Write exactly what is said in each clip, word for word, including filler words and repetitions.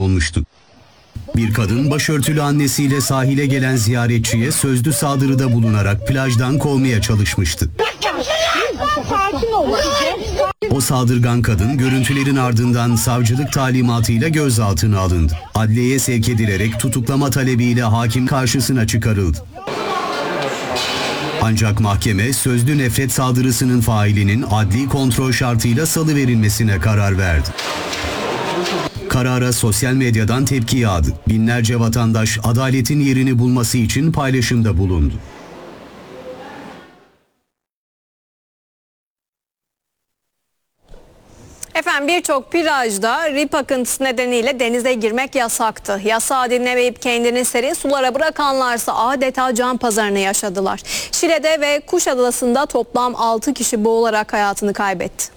olmuştu. Bir kadın başörtülü annesiyle sahile gelen ziyaretçiye sözlü saldırıda bulunarak plajdan kovmaya çalışmıştı. O saldırgan kadın görüntülerin ardından savcılık talimatıyla gözaltına alındı. Adliyeye sevk edilerek tutuklama talebiyle hakim karşısına çıkarıldı. Ancak mahkeme sözlü nefret saldırısının failinin adli kontrol şartıyla salıverilmesine karar verdi. Karara sosyal medyadan tepki yağdı. Binlerce vatandaş adaletin yerini bulması için paylaşımda bulundu. Efendim birçok plajda rip akıntısı nedeniyle denize girmek yasaktı. Yasağı dinlemeyip kendini serin sulara bırakanlarsa adeta can pazarını yaşadılar. Şile'de ve Kuşadası'nda toplam altı kişi boğularak hayatını kaybetti.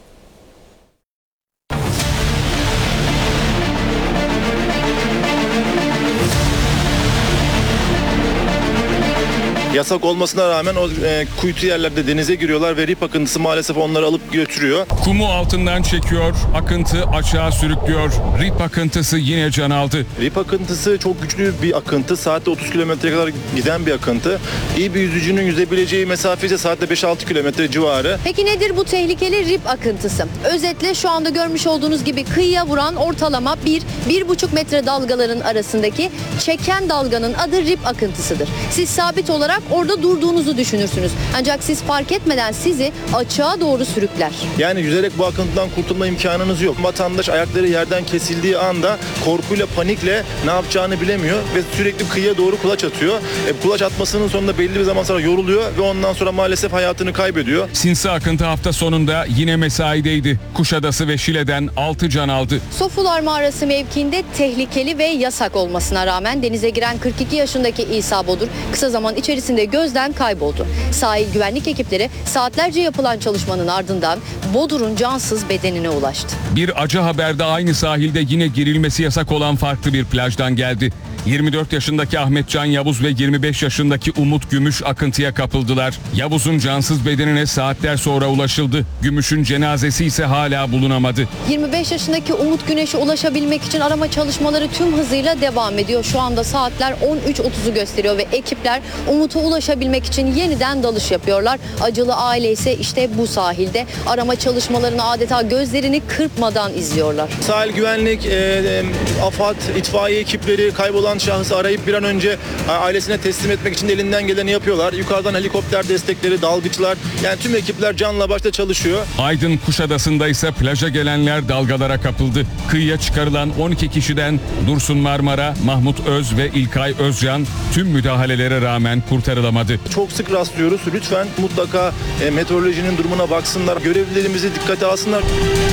Yasak olmasına rağmen o e, kuytu yerlerde denize giriyorlar ve rip akıntısı maalesef onları alıp götürüyor. Kumu altından çekiyor, akıntı aşağı sürüklüyor. Rip akıntısı yine can aldı. Rip akıntısı çok güçlü bir akıntı. Saatte otuz kilometreye kadar giden bir akıntı. İyi bir yüzücünün yüzebileceği mesafe ise saatte beş altı kilometre civarı. Peki nedir bu tehlikeli rip akıntısı? Özetle şu anda görmüş olduğunuz gibi kıyıya vuran ortalama bir bir buçuk metre dalgaların arasındaki çeken dalganın adı rip akıntısıdır. Siz sabit olarak orada durduğunuzu düşünürsünüz. Ancak siz fark etmeden sizi açığa doğru sürükler. Yani yüzerek bu akıntıdan kurtulma imkanınız yok. Vatandaş ayakları yerden kesildiği anda korkuyla, panikle ne yapacağını bilemiyor ve sürekli kıyıya doğru kulaç atıyor. E, kulaç atmasının sonunda belli bir zaman sonra yoruluyor ve ondan sonra maalesef hayatını kaybediyor. Sinsi akıntı hafta sonunda yine mesaideydi. Kuşadası ve Şile'den altı can aldı. Sofular Mağarası mevkiinde tehlikeli ve yasak olmasına rağmen denize giren kırk iki yaşındaki İsa Bodur kısa zaman içerisinde gözden kayboldu. Sahil güvenlik ekipleri saatlerce yapılan çalışmanın ardından Bodur'un cansız bedenine ulaştı. Bir acı haber de aynı sahilde yine girilmesi yasak olan farklı bir plajdan geldi. yirmi dört yaşındaki Ahmet Can Yavuz ve yirmi beş yaşındaki Umut Gümüş akıntıya kapıldılar. Yavuz'un cansız bedenine saatler sonra ulaşıldı. Gümüş'ün cenazesi ise hala bulunamadı. yirmi beş yaşındaki Umut Güneş'e ulaşabilmek için arama çalışmaları tüm hızıyla devam ediyor. Şu anda saatler on üç otuzu gösteriyor ve ekipler Umut'a ulaşabilmek için yeniden dalış yapıyorlar. Acılı aile ise işte bu sahilde arama çalışmalarını adeta gözlerini kırpmadan izliyorlar. Sahil güvenlik, e, e, AFAD, itfaiye ekipleri kaybolan şahısı arayıp bir an önce ailesine teslim etmek için elinden geleni yapıyorlar. Yukarıdan helikopter destekleri, dalgıçlar, yani tüm ekipler canla başla çalışıyor. Aydın Kuşadası'nda ise plaja gelenler dalgalara kapıldı. Kıyıya çıkarılan on iki kişiden Dursun Marmara, Mahmut Öz ve İlkay Özcan tüm müdahalelere rağmen kurtarılamadı. Çok sık rastlıyoruz. Lütfen mutlaka e, meteorolojinin durumuna baksınlar. Görevlilerimizi dikkate alsınlar.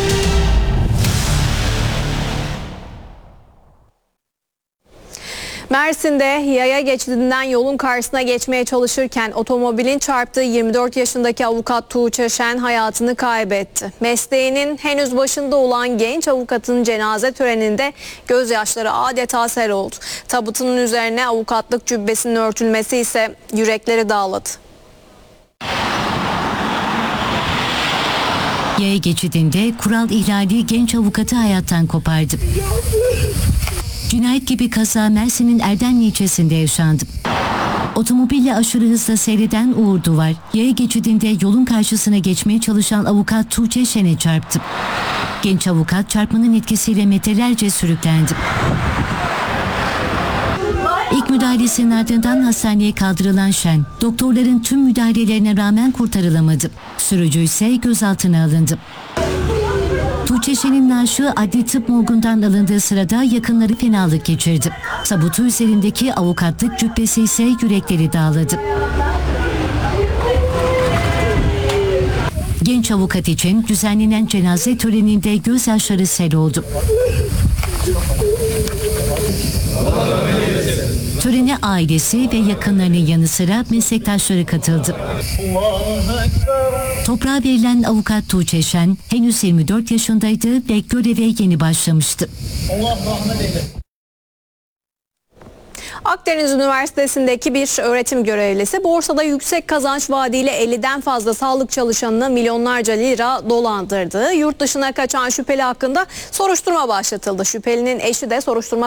Mersin'de yaya geçidinden yolun karşısına geçmeye çalışırken otomobilin çarptığı yirmi dört yaşındaki avukat Tuğçe Şen hayatını kaybetti. Mesleğinin henüz başında olan genç avukatın cenaze töreninde gözyaşları adeta sel oldu. Tabutun üzerine avukatlık cübbesinin örtülmesi ise yürekleri dağladı. Yaya geçidinde kural ihlali genç avukatı hayattan kopardı. Cinayet gibi kaza Mersin'in Erdemli ilçesinde yaşandı. Otomobille aşırı hızla seyreden Uğur Duvar, yaya geçidinde yolun karşısına geçmeye çalışan avukat Tuğçe Şen'e çarptı. Genç avukat çarpmanın etkisiyle metrelerce sürüklendi. İlk müdahalesinin ardından hastaneye kaldırılan Şen, doktorların tüm müdahalelerine rağmen kurtarılamadı. Sürücü ise gözaltına alındı. Tuğçe Şen'in naaşı adli tıp morgundan alındığı sırada yakınları fenalık geçirdi. Tabutu üzerindeki avukatlık cübbesi ise yürekleri dağladı. Genç avukat için düzenlenen cenaze töreninde gözyaşları sel oldu. Törene ailesi ve yakınlarının yanı sıra meslektaşları katıldı. Toprağa verilen avukat Tuğçe Şen henüz yirmi dört yaşındaydı ve göreve yeni başlamıştı. Akdeniz Üniversitesi'ndeki bir öğretim görevlisi borsada yüksek kazanç vaadiyle elliden fazla sağlık çalışanını milyonlarca lira dolandırdı. Yurt dışına kaçan şüpheli hakkında soruşturma başlatıldı. Şüphelinin eşi de soruşturma